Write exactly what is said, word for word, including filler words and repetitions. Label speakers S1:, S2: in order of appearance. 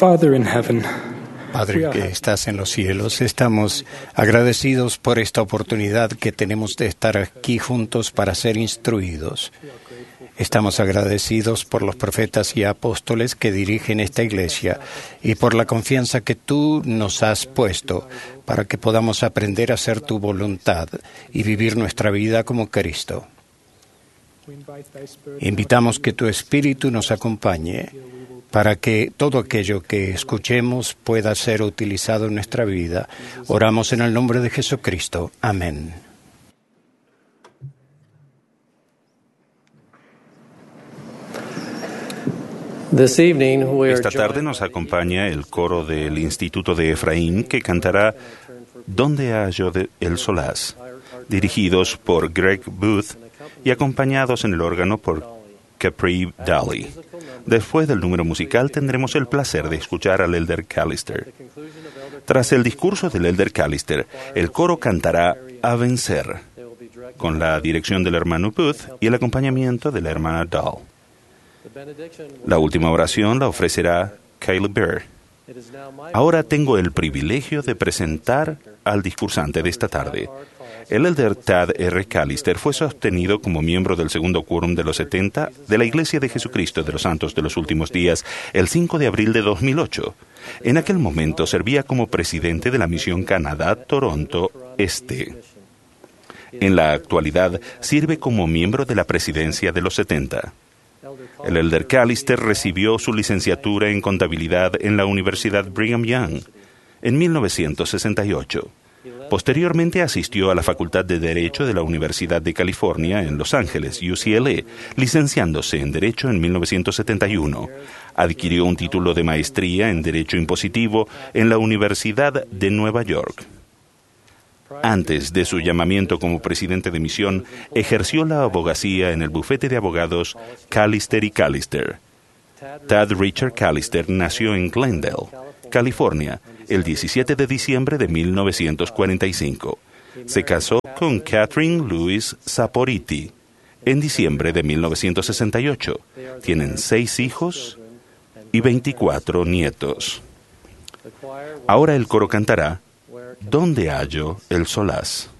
S1: Father in heaven,
S2: Padre que estás en los cielos, estamos agradecidos por esta oportunidad que tenemos de estar aquí juntos para ser instruidos. Estamos agradecidos por los profetas y apóstoles que dirigen esta iglesia y por la confianza que tú nos has puesto para que podamos aprender a hacer tu voluntad y vivir nuestra vida como Cristo. Invitamos que tu Espíritu nos acompañe para que todo aquello que escuchemos pueda ser utilizado en nuestra vida. Oramos en el nombre de Jesucristo. Amén.
S3: Esta tarde nos acompaña el coro del Instituto de Efraín que cantará ¿Dónde hallo el solaz?, dirigidos por Greg Booth y acompañados en el órgano por Capri Daly. Después del número musical tendremos el placer de escuchar al Elder Callister. Tras el discurso del Elder Callister, el coro cantará A Vencer, con la dirección del hermano Booth y el acompañamiento de la hermana Dahl. La última oración la ofrecerá Caleb Bear. Ahora tengo el privilegio de presentar al discursante de esta tarde. El Elder Tad R. Callister fue sostenido como miembro del segundo quórum de los setenta de la Iglesia de Jesucristo de los Santos de los Últimos Días el cinco de abril de dos mil ocho. En aquel momento servía como presidente de la misión Canadá-Toronto Este. En la actualidad sirve como miembro de la presidencia de los setenta. El Elder Callister recibió su licenciatura en contabilidad en la Universidad Brigham Young en mil novecientos sesenta y ocho. Posteriormente asistió a la Facultad de Derecho de la Universidad de California en Los Ángeles, U C L A, licenciándose en Derecho en mil novecientos setenta y uno. Adquirió un título de maestría en Derecho Impositivo en la Universidad de Nueva York. Antes de su llamamiento como presidente de misión, ejerció la abogacía en el bufete de abogados Callister y Callister. Tad Richard Callister nació en Glendale, California, el diecisiete de diciembre de mil novecientos cuarenta y cinco. Se casó con Catherine Louise Saporiti en diciembre de mil novecientos sesenta y ocho. Tienen seis hijos y veinticuatro nietos. Ahora el coro cantará ¿Dónde hallo el solaz?